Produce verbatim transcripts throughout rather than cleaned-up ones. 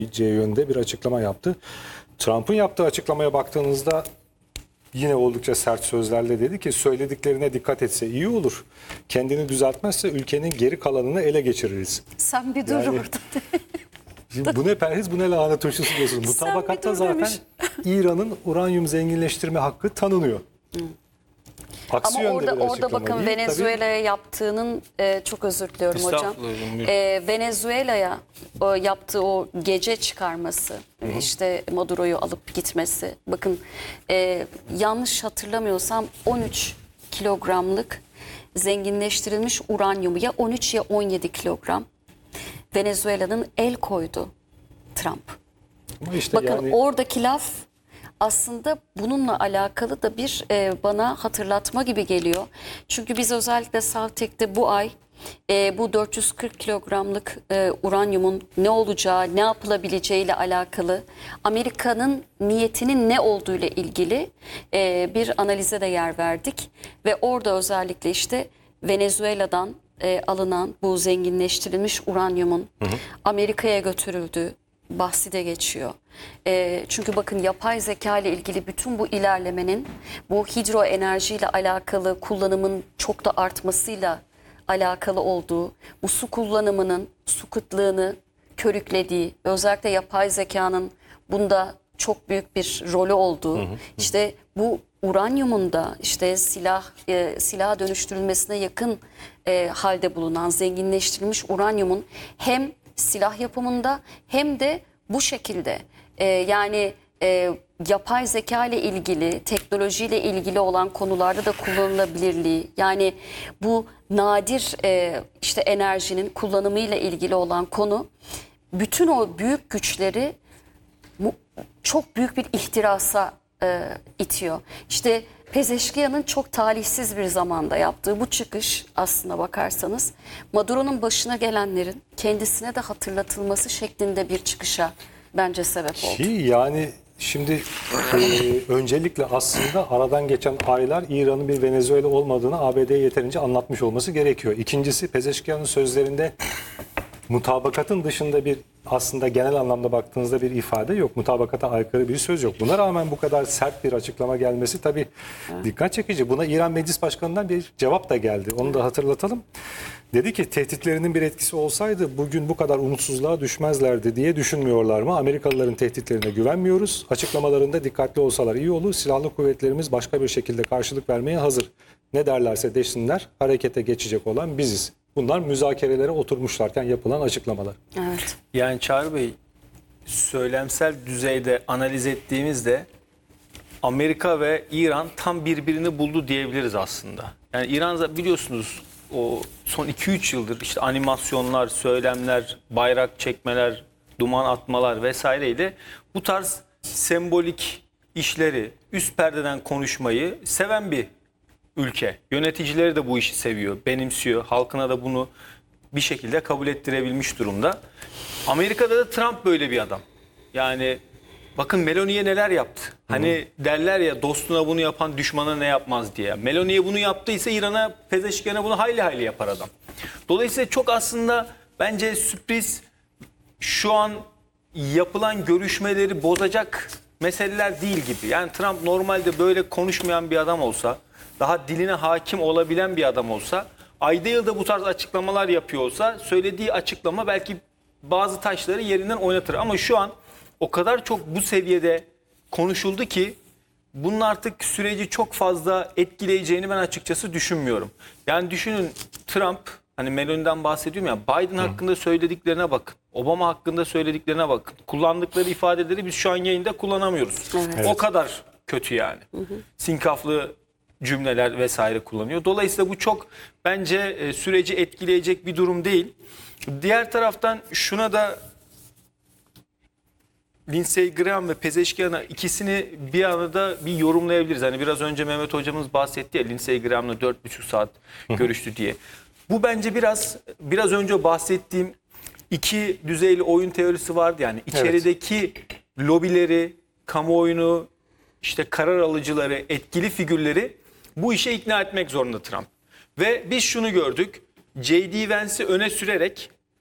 yönde bir açıklama yaptı. Trump'ın yaptığı açıklamaya baktığınızda yine oldukça sert sözlerle dedi ki söylediklerine dikkat etse iyi olur. Kendini düzeltmezse ülkenin geri kalanını ele geçiririz. Sen bir dur Yani- orada. Şimdi bu ne perhiz bu ne lahana turşusu diyorsunuz. Mutabakatta dur zaten demiş. İran'ın uranyum zenginleştirme hakkı tanınıyor. Aksi Ama yönde orada bir orada açıklama bakın değil. Venezuela'ya yaptığının e, çok özür diliyorum hocam. Estağfurullah hocam, buyurun. E, Venezuela'ya o yaptığı o gece çıkarması, işte Maduro'yu alıp gitmesi. Bakın e, yanlış hatırlamıyorsam on üç kilogramlık zenginleştirilmiş uranyumu ya on üç ya on yedi kilogram Venezuela'nın el koydu Trump. Ama işte Bakın yani oradaki laf aslında bununla alakalı da bir e, bana hatırlatma gibi geliyor. Çünkü biz özellikle Savtek'te bu ay e, bu dört yüz kırk kilogramlık e, uranyumun ne olacağı, ne yapılabileceğiyle alakalı Amerika'nın niyetinin ne olduğu ile ilgili e, bir analize de yer verdik. Ve orada özellikle işte Venezuela'dan e, alınan bu zenginleştirilmiş uranyumun Amerika'ya götürüldüğü bahsi de geçiyor. E, çünkü bakın yapay zeka ile ilgili bütün bu ilerlemenin bu hidroenerji ile alakalı kullanımın çok da artmasıyla alakalı olduğu, bu su kullanımının su kıtlığını körüklediği, özellikle yapay zekanın bunda çok büyük bir rolü olduğu, işte bu uranyumun da işte silah e, silaha dönüştürülmesine yakın e, halde bulunan zenginleştirilmiş uranyumun hem silah yapımında hem de bu şekilde e, yani e, yapay zeka ile ilgili, teknolojiyle ilgili olan konularda da kullanılabilirliği, yani bu nadir e, işte enerjinin kullanımıyla ilgili olan konu bütün o büyük güçleri mu- çok büyük bir ihtirasa e, itiyor. İşte Pezeşkiyan'ın çok talihsiz bir zamanda yaptığı bu çıkış aslına bakarsanız Maduro'nun başına gelenlerin kendisine de hatırlatılması şeklinde bir çıkışa bence sebep oldu. Ki yani şimdi e, öncelikle aslında aradan geçen aylar İran'ın bir Venezuela olmadığını A B D'ye yeterince anlatmış olması gerekiyor. İkincisi Pezeşkiyan'ın sözlerinde mutabakatın dışında bir aslında genel anlamda baktığınızda bir ifade yok. Mutabakata aykırı bir söz yok. Buna rağmen bu kadar sert bir açıklama gelmesi tabii dikkat çekici. Buna İran Meclis Başkanı'ndan bir cevap da geldi. Onu da hatırlatalım. Dedi ki tehditlerinin bir etkisi olsaydı bugün bu kadar umutsuzluğa düşmezlerdi diye düşünmüyorlar mı? Amerikalıların tehditlerine güvenmiyoruz. Açıklamalarında dikkatli olsalar iyi olur. Silahlı kuvvetlerimiz başka bir şekilde karşılık vermeye hazır. Ne derlerse desinler harekete geçecek olan biziz. Bunlar müzakerelere oturmuşlarken yapılan açıklamalar. Evet. Yani Çağrı Bey, söylemsel düzeyde analiz ettiğimizde Amerika ve İran tam birbirini buldu diyebiliriz aslında. Yani İran biliyorsunuz o son iki üç yıldır işte animasyonlar, söylemler, bayrak çekmeler, duman atmalar vesaireyle bu tarz sembolik işleri, üst perdeden konuşmayı seven bir ülke. Yöneticileri de bu işi seviyor, benimsiyor. Halkına da bunu bir şekilde kabul ettirebilmiş durumda. Amerika'da da Trump böyle bir adam. Yani bakın Meloni'ye neler yaptı. Hani derler ya dostuna bunu yapan düşmana ne yapmaz diye. Meloni'ye bunu yaptıysa İran'a, Pezeşkiyan'a bunu hayli hayli yapar adam. Dolayısıyla çok aslında bence sürpriz şu an yapılan görüşmeleri bozacak meseleler değil gibi. Yani Trump normalde böyle konuşmayan bir adam olsa, daha diline hakim olabilen bir adam olsa, ayda yılda bu tarz açıklamalar yapıyor olsa söylediği açıklama belki bazı taşları yerinden oynatır. Ama şu an o kadar çok bu seviyede konuşuldu ki bunun artık süreci çok fazla etkileyeceğini ben açıkçası düşünmüyorum. Yani düşünün Trump, hani Meloni'den bahsediyorum ya, Biden Hı. hakkında söylediklerine bakın. Obama hakkında söylediklerine bakın. Kullandıkları ifadeleri biz şu an yayında kullanamıyoruz. Evet. O kadar kötü yani. Hı hı. Sinkaflı cümleler vesaire kullanıyor. Dolayısıyla bu çok bence e, süreci etkileyecek bir durum değil. Diğer taraftan şuna da Lindsey Graham ve Pezeşkiyan'a ikisini bir arada bir yorumlayabiliriz. Hani biraz önce Mehmet hocamız bahsetti ya, Lindsey Graham'la dört buçuk saat görüştü diye. Bu bence biraz biraz önce bahsettiğim iki düzeyli oyun teorisi vardı. Yani içerideki evet. lobileri, kamuoyunu, işte karar alıcıları, etkili figürleri bu işe ikna etmek zorunda Trump. Ve biz şunu gördük. J D Vance'i öne sürerek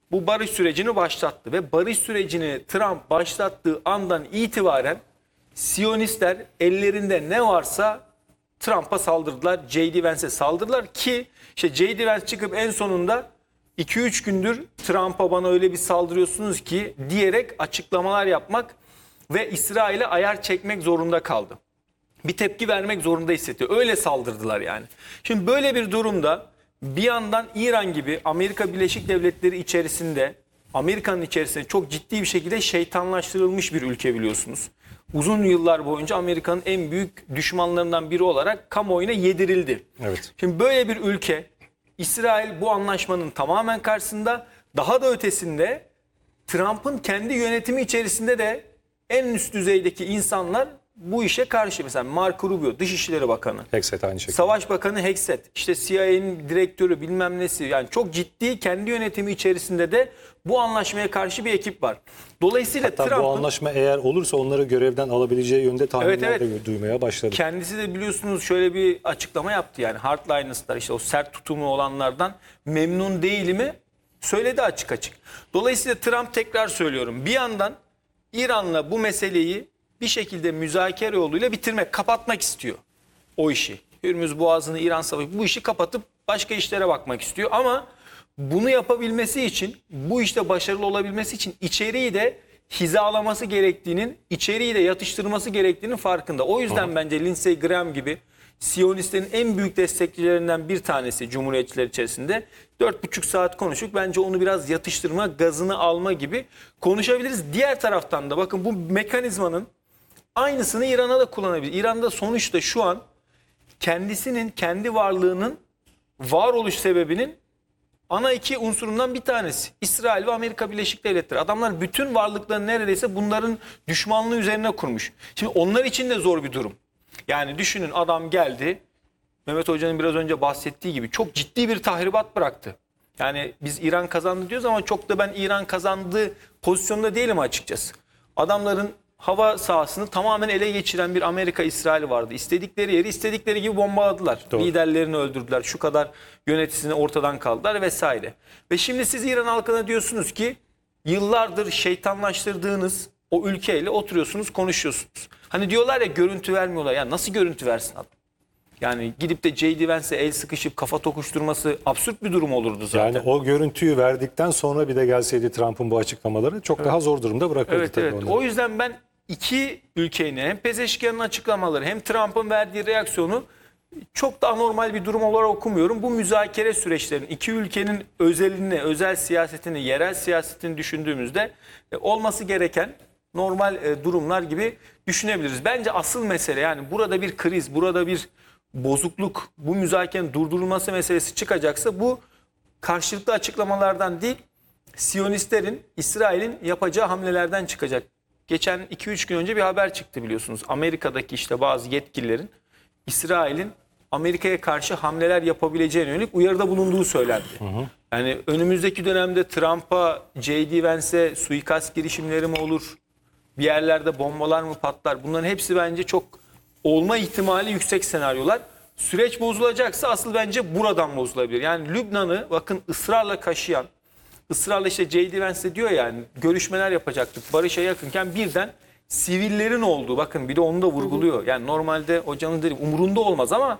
bu barış sürecini başlattı ve barış sürecini Trump başlattığı andan itibaren Siyonistler ellerinde ne varsa Trump'a saldırdılar, J D Vance'e saldırdılar ki işte J D Vance çıkıp en sonunda iki üç gündür Trump'a bana öyle bir saldırıyorsunuz ki diyerek açıklamalar yapmak ve İsrail'e ayar çekmek zorunda kaldı. Bir tepki vermek zorunda hissetti. Öyle saldırdılar yani. Şimdi böyle bir durumda bir yandan İran gibi Amerika Birleşik Devletleri içerisinde, Amerika'nın içerisinde çok ciddi bir şekilde şeytanlaştırılmış bir ülke biliyorsunuz. Uzun yıllar boyunca Amerika'nın en büyük düşmanlarından biri olarak kamuoyuna yedirildi. Evet. Şimdi böyle bir ülke, İsrail bu anlaşmanın tamamen karşısında, daha da ötesinde Trump'ın kendi yönetimi içerisinde de en üst düzeydeki insanlar bu işe karşı. Mesela Marco Rubio, Dışişleri Bakanı. Hexet aynı şekilde. Savaş Bakanı Hexet, işte C I A'nin direktörü bilmem nesi, yani çok ciddi kendi yönetimi içerisinde de bu anlaşmaya karşı bir ekip var. Dolayısıyla Hatta bu Trump'ın anlaşma eğer olursa onları görevden alabileceği yönde tahminler Evet, evet. de duymaya başladı. kendisi de biliyorsunuz şöyle bir açıklama yaptı, yani hardliners'lar, işte o sert tutumlu olanlardan memnun değilimi söyledi açık açık. Dolayısıyla Trump, tekrar söylüyorum, bir yandan İran'la bu meseleyi bir şekilde müzakere yoluyla bitirmek, kapatmak istiyor o işi. Hürmüz Boğazı'nı, İran Savaşı, bu işi kapatıp başka işlere bakmak istiyor. Ama bunu yapabilmesi için, bu işte başarılı olabilmesi için içeriği de hizalaması gerektiğinin, içeriği de yatıştırması gerektiğinin farkında. O yüzden Aha. bence Lindsey Graham gibi Siyonistlerin en büyük destekçilerinden bir tanesi Cumhuriyetçiler içerisinde dört buçuk saat konuştuk. Bence onu biraz yatıştırma, gazını alma gibi konuşabiliriz. Diğer taraftan da bakın, bu mekanizmanın aynısını İran'a da kullanabilir. İran'da sonuçta şu an kendisinin, kendi varlığının varoluş sebebinin ana iki unsurundan bir tanesi İsrail ve Amerika Birleşik Devletleri. Adamlar bütün varlıklarını neredeyse bunların düşmanlığı üzerine kurmuş. Şimdi onlar için de zor bir durum. Yani düşünün, adam geldi, Mehmet Hoca'nın biraz önce bahsettiği gibi çok ciddi bir tahribat bıraktı. Yani biz İran kazandı diyoruz ama çok da ben İran kazandığı pozisyonda değilim açıkçası. Adamların hava sahasını tamamen ele geçiren bir Amerika-İsrail vardı. İstedikleri yeri istedikleri gibi bombaladılar. Doğru. Liderlerini öldürdüler. Şu kadar yöneticisini ortadan kaldılar vesaire. Ve şimdi siz İran halkına diyorsunuz ki yıllardır şeytanlaştırdığınız o ülkeyle oturuyorsunuz, konuşuyorsunuz. Hani diyorlar ya, görüntü vermiyorlar. Ya nasıl görüntü versin adam? Yani gidip de J D Vance'e el sıkışıp kafa tokuşturması absürt bir durum olurdu zaten. Yani o görüntüyü verdikten sonra bir de gelseydi Trump'ın bu açıklamaları çok evet. daha zor durumda bırakırdı. Evet, evet. Onları. O yüzden ben iki ülkenin, hem Pezeşkian'ın açıklamaları hem Trump'ın verdiği reaksiyonu çok da anormal bir durum olarak okumuyorum. Bu müzakere süreçlerinin iki ülkenin özelini, özel siyasetini, yerel siyasetini düşündüğümüzde olması gereken normal durumlar gibi düşünebiliriz. Bence asıl mesele, yani burada bir kriz, burada bir bozukluk, bu müzakerenin durdurulması meselesi çıkacaksa bu karşılıklı açıklamalardan değil, Siyonistlerin, İsrail'in yapacağı hamlelerden çıkacak. Geçen iki üç gün önce bir haber çıktı biliyorsunuz. Amerika'daki işte bazı yetkililerin İsrail'in Amerika'ya karşı hamleler yapabileceğine yönelik uyarıda bulunduğu söylendi. Hı hı. Yani önümüzdeki dönemde Trump'a, J D Vance'e suikast girişimleri mi olur? Bir yerlerde bombalar mı patlar? Bunların hepsi bence çok olma ihtimali yüksek senaryolar. Süreç bozulacaksa asıl bence buradan bozulabilir. Yani Lübnan'ı bakın ısrarla kaşıyan, ısrarla işte J D Vance diyor yani görüşmeler yapacaktık barışa yakınken birden sivillerin olduğu, bakın bir de onu da vurguluyor. Yani normalde hocanın dediği umurunda olmaz ama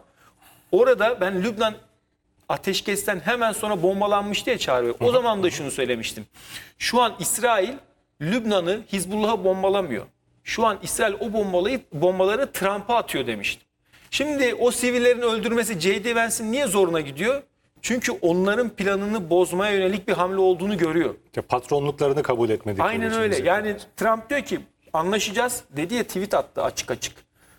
orada ben Lübnan ateşkesten hemen sonra bombalanmış diye çağırıyor. O zaman da şunu söylemiştim. Şu an İsrail Lübnan'ı Hizbullah'a bombalamıyor. Şu an İsrail o bombalayı, bombaları Trump'a atıyor demiştim. Şimdi o sivillerin öldürmesi J D Vance'in niye zoruna gidiyor? Çünkü onların planını bozmaya yönelik bir hamle olduğunu görüyor. Ya patronluklarını kabul etmedikleri. Aynen öyle. Yani Trump diyor ki anlaşacağız dedi ya, tweet attı açık açık.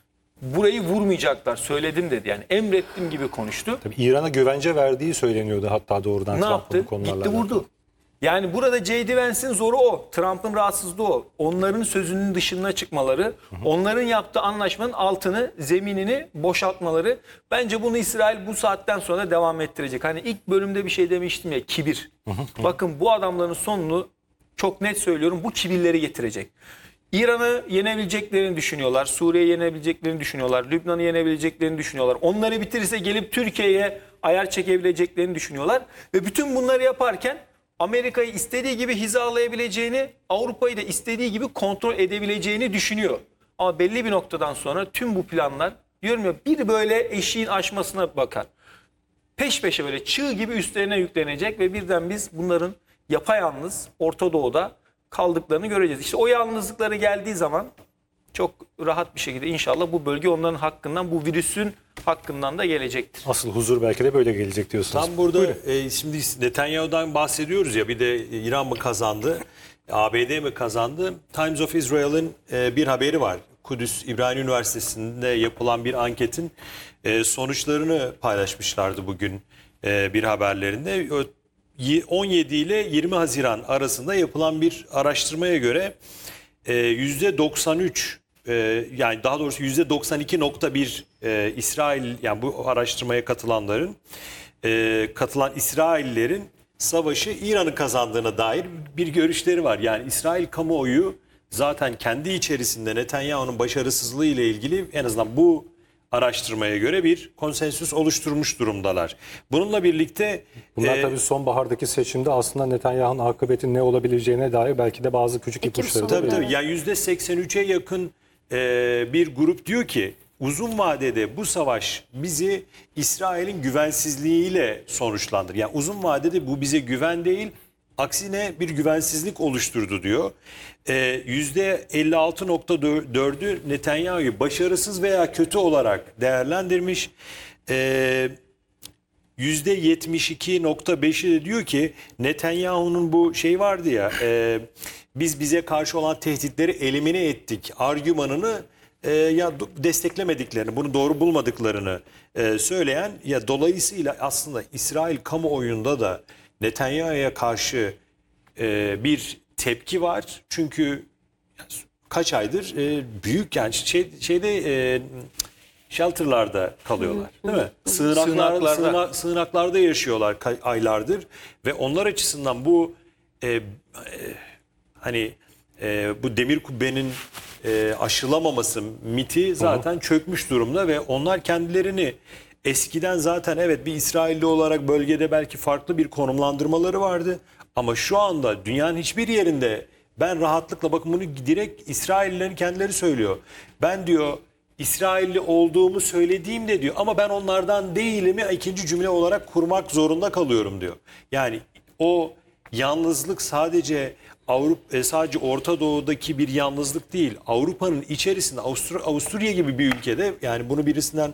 Burayı vurmayacaklar, söyledim dedi. Yani emrettim gibi konuştu. Tabii İran'a güvence verdiği söyleniyordu hatta doğrudan ne Trump'ın yaptı? konularla. Gitti vurdu. Yani burada J D Vance'in zoru o. Trump'ın rahatsızlığı o. Onların sözünün dışına çıkmaları, hı hı. onların yaptığı anlaşmanın altını, zeminini boşaltmaları. Bence bunu İsrail bu saatten sonra devam ettirecek. Hani ilk bölümde bir şey demiştim ya, kibir. Hı hı. Bakın bu adamların sonunu çok net söylüyorum, bu kibirleri getirecek. İran'ı yenebileceklerini düşünüyorlar, Suriye'yi yenebileceklerini düşünüyorlar, Lübnan'ı yenebileceklerini düşünüyorlar. Onları bitirirse gelip Türkiye'ye ayar çekebileceklerini düşünüyorlar. Ve bütün bunları yaparken Amerika'yı istediği gibi hizalayabileceğini, Avrupa'yı da istediği gibi kontrol edebileceğini düşünüyor. Ama belli bir noktadan sonra tüm bu planlar, diyorum ya, bir böyle eşiğin aşmasına bakar. Peş peşe böyle çığ gibi üstlerine yüklenecek ve birden biz bunların yapayalnız Orta Doğu'da kaldıklarını göreceğiz. İşte o yalnızlıkları geldiği zaman çok rahat bir şekilde inşallah bu bölge onların hakkından, bu virüsün hakkından da gelecektir. Asıl huzur belki de böyle gelecek diyorsunuz. Tam burada e, şimdi Netanyahu'dan bahsediyoruz ya, bir de İran mı kazandı, A B D mi kazandı? Times of Israel'ın e, bir haberi var. Kudüs İbrahim Üniversitesi'nde yapılan bir anketin e, sonuçlarını paylaşmışlardı bugün e, bir haberlerinde. on yedi ile yirmi Haziran arasında yapılan bir araştırmaya göre e, yüzde doksan üç e, yani daha doğrusu yüzde doksan iki nokta bir e, İsrail, yani bu araştırmaya katılanların e, katılan İsraillerin savaşı İran'ın kazandığına dair bir görüşleri var. Yani İsrail kamuoyu zaten kendi içerisinde Netanyahu'nun başarısızlığı ile ilgili en azından bu araştırmaya göre bir konsensüs oluşturmuş durumdalar. Bununla birlikte Bunlar e, tabii sonbahardaki seçimde aslında Netanyahu'nun akıbetinin ne olabileceğine dair belki de bazı küçük Ekim ipuçları da sonu. tabii veriyor. tabii, yani yüzde seksen üçe yakın e, bir grup diyor ki uzun vadede bu savaş bizi İsrail'in güvensizliğiyle sonuçlandır. Yani uzun vadede bu bize güven değil, aksine bir güvensizlik oluşturdu diyor. Ee, yüzde elli altı nokta dördü Netanyahu'yu başarısız veya kötü olarak değerlendirmiş. Ee, yüzde yetmiş iki nokta beşi de diyor ki Netanyahu'nun bu şey vardı ya, e, biz bize karşı olan tehditleri elimine ettik argümanını e, ya desteklemediklerini, bunu doğru bulmadıklarını e, söyleyen, ya dolayısıyla aslında İsrail kamuoyunda da Netanyahu'ya karşı e, bir tepki var. Çünkü kaç aydır e, büyük, yani şey, şeyde e, shelterlarda kalıyorlar, değil mi? Sığınaklar, Sığınaklarda. sığına- sığınaklarda yaşıyorlar ka- aylardır ve onlar açısından bu e, e, hani e, bu demir kubbenin e, aşılamaması miti zaten çökmüş durumda ve onlar kendilerini eskiden zaten evet bir İsrailli olarak bölgede belki farklı bir konumlandırmaları vardı ama şu anda dünyanın hiçbir yerinde ben rahatlıkla, bakın bunu direkt İsraillilerin kendileri söylüyor. Ben diyor İsrailli olduğumu söylediğimde diyor ama ben onlardan değilimi ikinci cümle olarak kurmak zorunda kalıyorum diyor. Yani o yalnızlık sadece Avrupa, sadece Orta Doğu'daki bir yalnızlık değil. Avrupa'nın içerisinde Avusturya, Avusturya gibi bir ülkede, yani bunu birisinden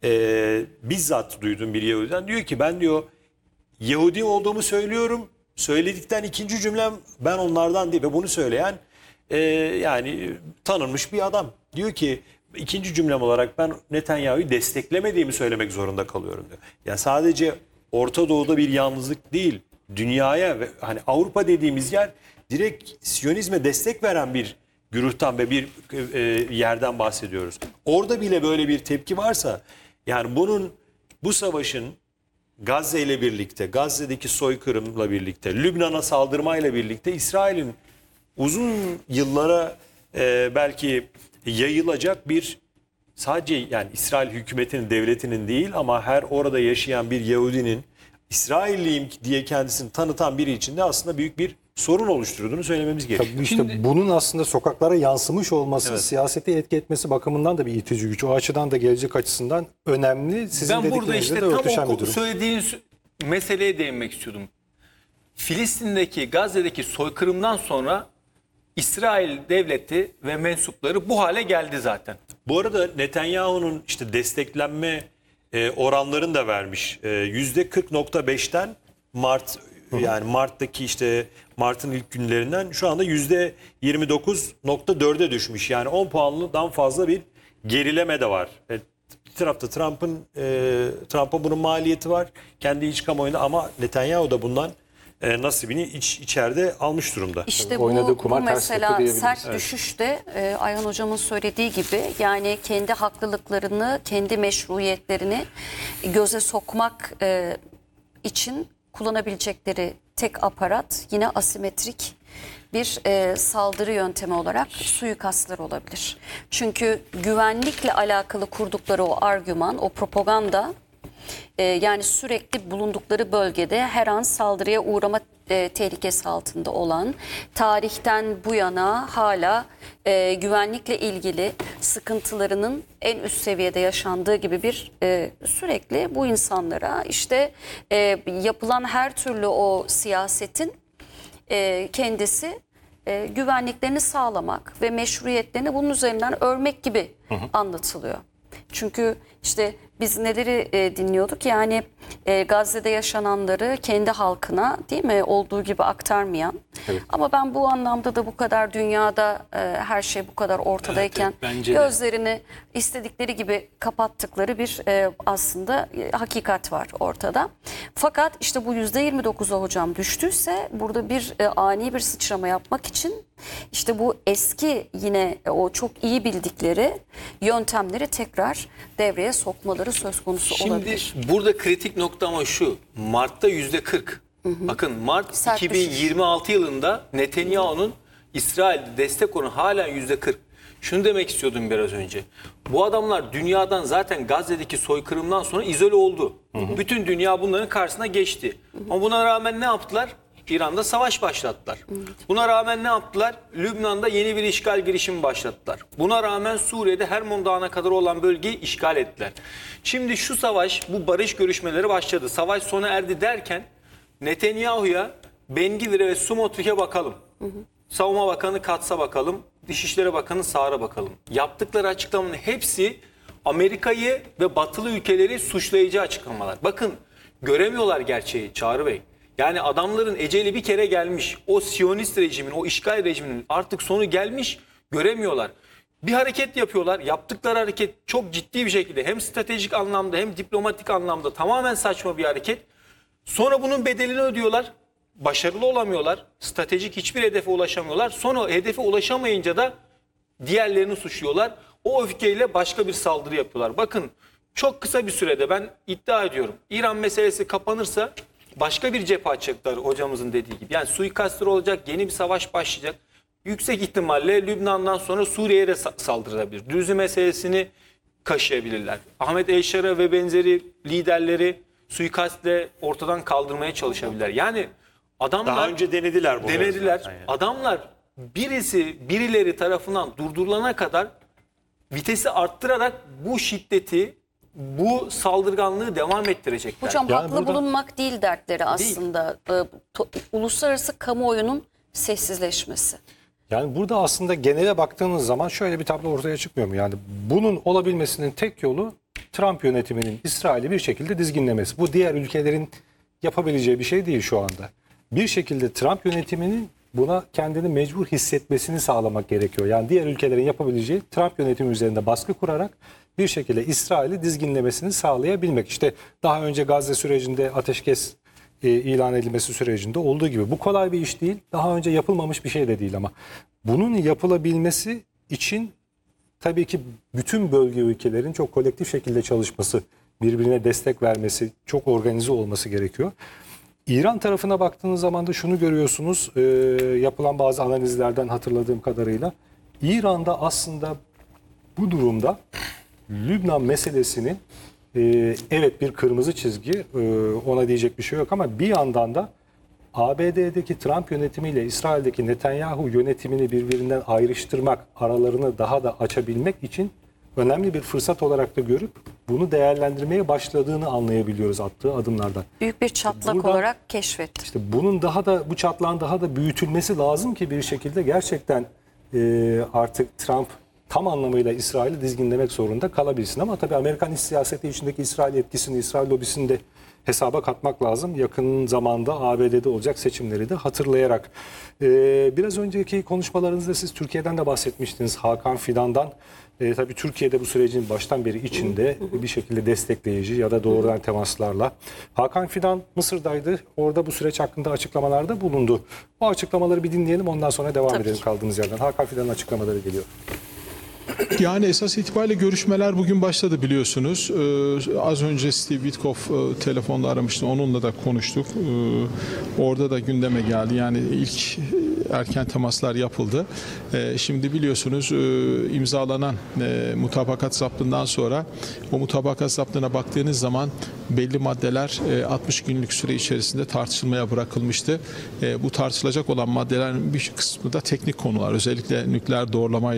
e, bizzat duydum, bir Yahudiden diyor ki ben diyor Yahudi olduğumu söylüyorum. Söyledikten ikinci cümlem ben onlardan değil ve bunu söyleyen e, yani tanınmış bir adam. Diyor ki ikinci cümlem olarak ben Netanyahu'yu desteklemediğimi söylemek zorunda kalıyorum diyor. Yani sadece Orta Doğu'da bir yalnızlık değil, dünyaya ve hani Avrupa dediğimiz yer direkt Siyonizme destek veren bir güruhtan ve bir e, yerden bahsediyoruz. Orada bile böyle bir tepki varsa, yani bunun, bu savaşın Gazze ile birlikte, Gazze'deki soykırımla birlikte, Lübnan'a saldırmayla birlikte İsrail'in uzun yıllara e, belki yayılacak bir, sadece yani İsrail hükümetinin, devletinin değil ama her orada yaşayan bir Yahudinin İsrailliyim diye kendisini tanıtan biri için de aslında büyük bir sorun oluşturduğunu söylememiz gerekiyor. Tabii işte Şimdi- bunun aslında sokaklara yansımış olması, Evet. siyaseti etki etmesi bakımından da bir itici güç. O açıdan da gelecek açısından önemli. Sizin Ben burada dediklerinizde işte de tam örtüşen o bir durum. söylediğiniz meseleye değinmek istiyordum. Filistin'deki, Gazze'deki soykırımdan sonra İsrail devleti ve mensupları bu hale geldi zaten. Bu arada Netanyahu'nun işte desteklenme e, oranlarını da vermiş. E, yüzde kırk nokta beşten Mart, yani Mart'taki işte Mart'ın ilk günlerinden şu anda yüzde yirmi dokuz nokta dörde düşmüş. Yani on puanlıdan fazla bir gerileme de var. E, bir tarafta Trump'ın e, Trump'a bunun maliyeti var kendi iç kamuoyunda ama Netanyahu da bundan e, nasibini iç, içeride almış durumda. İşte Oynadığı bu, kumar bu ters mesela tepe diyebiliriz. sert düşüşte e, Ayhan Hocam'ın söylediği gibi, yani kendi haklılıklarını, kendi meşruiyetlerini göze sokmak e, için kullanabilecekleri tek aparat yine asimetrik bir e, saldırı yöntemi olarak suikastlar olabilir. Çünkü güvenlikle alakalı kurdukları o argüman, o propaganda e, yani sürekli bulundukları bölgede her an saldırıya uğrama e, tehlikesi altında olan, tarihten bu yana hala e, güvenlikle ilgili sıkıntılarının en üst seviyede yaşandığı gibi bir e, sürekli bu insanlara işte e, yapılan her türlü o siyasetin e, kendisi e, güvenliklerini sağlamak ve meşruiyetlerini bunun üzerinden örmek gibi anlatılıyor. Çünkü işte biz neleri e, dinliyorduk, yani e, Gazze'de yaşananları kendi halkına değil mi olduğu gibi aktarmayan. Evet. Ama ben bu anlamda da bu kadar dünyada e, her şey bu kadar ortadayken Evet, evet, bence de. gözlerini istedikleri gibi kapattıkları bir e, aslında e, hakikat var ortada. Fakat işte bu yüzde yirmi dokuza hocam düştüyse burada bir e, ani bir sıçrama yapmak için işte bu eski yine o çok iyi bildikleri yöntemleri tekrar devreye sokmaları söz konusu Şimdi olabilir. burada kritik nokta ama şu. Mart'ta yüzde kırk. Bakın Mart Sert iki bin yirmi altı yılında Netanyahu'nun İsrail'de destek oranı hala yüzde kırk. Şunu demek istiyordum biraz önce. Bu adamlar dünyadan zaten Gazze'deki soykırımdan sonra izole oldu. Bütün dünya bunların karşısına geçti. Ama buna rağmen ne yaptılar? İran'da savaş başlattılar. Buna rağmen ne yaptılar? Lübnan'da yeni bir işgal girişimi başlattılar. Buna rağmen Suriye'de Hermon Dağı'na kadar olan bölgeyi işgal ettiler. Şimdi şu savaş, bu barış görüşmeleri başladı. Savaş sona erdi derken Netanyahu'ya, Ben-Gvir'e ve Smotrich'e bakalım. Savunma Bakanı Katz'a bakalım. Dışişleri Bakanı Saar'a bakalım. Yaptıkları açıklamanın hepsi Amerika'yı ve batılı ülkeleri suçlayıcı açıklamalar. Bakın göremiyorlar gerçeği Çağrı Bey. Yani adamların eceli bir kere gelmiş. O Siyonist rejimin, o işgal rejiminin artık sonu gelmiş, göremiyorlar. Bir hareket yapıyorlar. Yaptıkları hareket çok ciddi bir şekilde hem stratejik anlamda hem diplomatik anlamda tamamen saçma bir hareket. Sonra bunun bedelini ödüyorlar. Başarılı olamıyorlar. Stratejik hiçbir hedefe ulaşamıyorlar. Sonra hedefe ulaşamayınca da diğerlerini suçluyorlar. O öfkeyle başka bir saldırı yapıyorlar. Bakın çok kısa bir sürede ben iddia ediyorum. İran meselesi kapanırsa başka bir cephe açacaklar hocamızın dediği gibi. Yani suikastlar olacak, yeni bir savaş başlayacak. Yüksek ihtimalle Lübnan'dan sonra Suriye'ye de saldırılabilir. Düzü meselesini kaşıyabilirler. Ahmet Eşşar'a ve benzeri liderleri suikastle ortadan kaldırmaya çalışabilirler. Yani adamlar Daha önce denediler bunu. denediler. zaten yani. Adamlar birisi birileri tarafından durdurulana kadar vitesi arttırarak bu şiddeti, bu saldırganlığı devam ettirecekler. Hocam Yani haklı burada- bulunmak bulunmak değil dertleri aslında. Ee, to- uluslararası kamuoyunun sessizleşmesi. Yani burada aslında genele baktığınız zaman şöyle bir tablo ortaya çıkmıyor mu? Yani bunun olabilmesinin tek yolu Trump yönetiminin İsrail'i bir şekilde dizginlemesi. Bu diğer ülkelerin yapabileceği bir şey değil şu anda. Bir şekilde Trump yönetiminin buna kendini mecbur hissetmesini sağlamak gerekiyor. Yani diğer ülkelerin yapabileceği Trump yönetimi üzerinde baskı kurarak bir şekilde İsrail'i dizginlemesini sağlayabilmek. İşte daha önce Gazze sürecinde ateşkes e, ilan edilmesi sürecinde olduğu gibi. Bu kolay bir iş değil. Daha önce yapılmamış bir şey de değil ama bunun yapılabilmesi için tabii ki bütün bölge ülkelerin çok kolektif şekilde çalışması, birbirine destek vermesi, çok organize olması gerekiyor. İran tarafına baktığınız zaman da şunu görüyorsunuz, e, yapılan bazı analizlerden hatırladığım kadarıyla İran'da aslında bu durumda Lübnan meselesinin e, evet bir kırmızı çizgi, e, ona diyecek bir şey yok ama bir yandan da A B D'deki Trump yönetimiyle İsrail'deki Netanyahu yönetimini birbirinden ayrıştırmak, aralarını daha da açabilmek için önemli bir fırsat olarak da görüp bunu değerlendirmeye başladığını anlayabiliyoruz attığı adımlardan. Büyük bir çatlak Buradan- olarak keşfetti. İşte bunun daha da bu çatlağın daha da büyütülmesi lazım ki bir şekilde gerçekten e, artık Trump tam anlamıyla İsrail'i dizginlemek zorunda kalabilsin. Ama tabii Amerikan iç siyaseti içindeki İsrail etkisini, İsrail lobisini de hesaba katmak lazım. Yakın zamanda A B D'de olacak seçimleri de hatırlayarak. Ee, biraz önceki konuşmalarınızda siz Türkiye'den de bahsetmiştiniz. Hakan Fidan'dan. Ee, tabii Türkiye'de bu sürecin baştan beri içinde bir şekilde destekleyici ya da doğrudan temaslarla. Hakan Fidan Mısır'daydı. Orada bu süreç hakkında açıklamalarda bulundu. Bu açıklamaları bir dinleyelim, ondan sonra devam Tabii edelim ki. kaldığımız yerden. Hakan Fidan'ın açıklamaları geliyor. Yani esas itibariyle görüşmeler bugün başladı biliyorsunuz. Ee, az önce Steve Witkoff e, telefonda aramıştı. Onunla da konuştuk. Ee, orada da gündeme geldi. Yani ilk erken temaslar yapıldı. Ee, şimdi biliyorsunuz e, imzalanan e, mutabakat zaptından sonra o mutabakat zaptına baktığınız zaman belli maddeler e, altmış günlük süre içerisinde tartışılmaya bırakılmıştı. E, bu tartışılacak olan maddelerin bir kısmı da teknik konular. Özellikle nükleer doğrulama